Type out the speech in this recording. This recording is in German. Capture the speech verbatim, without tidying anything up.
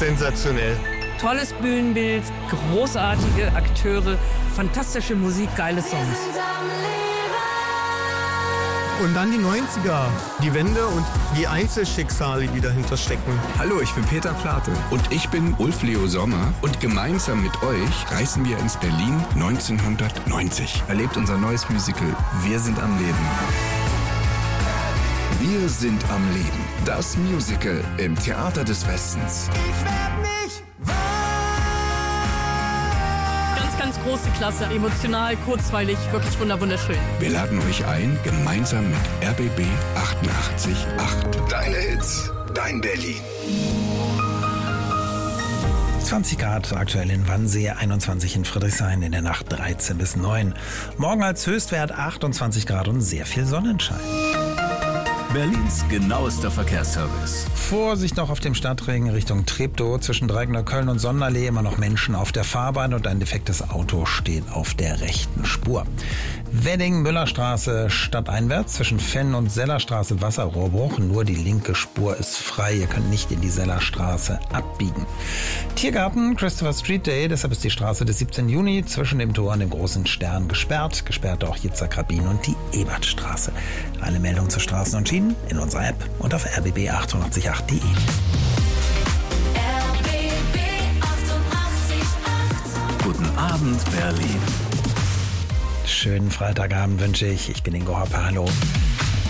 sensationell. Tolles Bühnenbild, großartige Akteure, fantastische Musik, geile Songs. Und dann die neunziger, die Wende und die Einzelschicksale, die dahinter stecken. Hallo, ich bin Peter Plate. Und ich bin Ulf Leo Sommer. Und gemeinsam mit euch reisen wir ins Berlin neunzehnhundertneunzig. Erlebt unser neues Musical Wir sind am Leben. Wir sind am Leben. Das Musical im Theater des Westens. Ich werd nicht wahr. Ganz, ganz große Klasse, emotional, kurzweilig, wirklich wunderschön. Wir laden euch ein, gemeinsam mit R B B achtundachtzig Komma acht. Deine Hits, dein Berlin. zwanzig Grad aktuell in Wannsee, einundzwanzig in Friedrichshain, in der Nacht dreizehn bis neun. Morgen als Höchstwert achtundzwanzig Grad und sehr viel Sonnenschein. Berlins genauester Verkehrsservice. Vorsicht noch auf dem Stadtring Richtung Treptow. Zwischen Dreieckner Köln und Sonderlee immer noch Menschen auf der Fahrbahn und ein defektes Auto steht auf der rechten Spur. Wedding-Müllerstraße stadteinwärts zwischen Fenn und Sellerstraße Wasserrohrbruch. Nur die linke Spur ist frei. Ihr könnt nicht in die Sellerstraße abbiegen. Tiergarten, Christopher Street Day. Deshalb ist die Straße des siebzehnten Juni zwischen dem Tor und dem Großen Stern gesperrt. Gesperrt auch Yitzhak Rabin und die Ebertstraße. Alle Meldungen zu Straßen und Schienen in unserer App und auf r b b achtundachtzig Komma acht punkt de. R B B achtundachtzig Komma acht. Guten Abend, Berlin. Schönen Freitagabend wünsche ich. Ich bin Ingo Hoppe. Hallo.